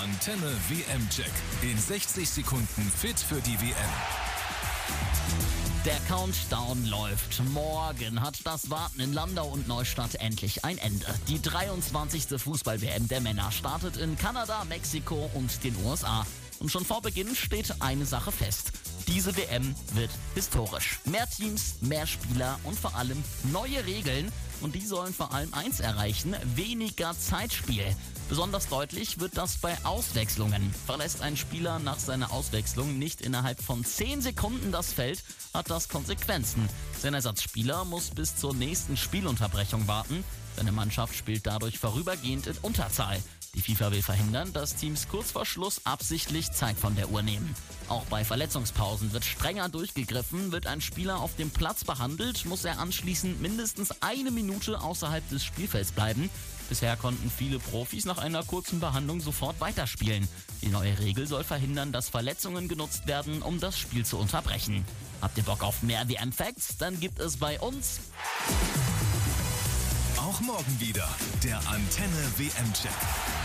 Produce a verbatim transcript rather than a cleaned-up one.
Antenne W M-Check. In sechzig Sekunden fit für die W M. Der Countdown läuft. Morgen hat das Warten in Landau und Neustadt endlich ein Ende. Die dreiundzwanzigste Fußball-W M der Männer startet in Kanada, Mexiko und den U S A. Und schon vor Beginn steht eine Sache fest. Diese W M wird historisch. Mehr Teams, mehr Spieler und vor allem neue Regeln. Und die sollen vor allem eins erreichen: weniger Zeitspiel. Besonders deutlich wird das bei Auswechslungen. Verlässt ein Spieler nach seiner Auswechslung nicht innerhalb von zehn Sekunden das Feld, hat das Konsequenzen. Sein Ersatzspieler muss bis zur nächsten Spielunterbrechung warten. Seine Mannschaft spielt dadurch vorübergehend in Unterzahl. Die FIFA will verhindern, dass Teams kurz vor Schluss absichtlich Zeit von der Uhr nehmen. Auch bei Verletzungspausen wird strenger durchgegriffen. Wird ein Spieler auf dem Platz behandelt, muss er anschließend mindestens eine Minute außerhalb des Spielfelds bleiben. Bisher konnten viele Profis nach einer kurzen Behandlung sofort weiterspielen. Die neue Regel soll verhindern, dass Verletzungen genutzt werden, um das Spiel zu unterbrechen. Habt ihr Bock auf mehr W M-Facts? Dann gibt es bei uns Auch morgen wieder der Antenne W M-Check.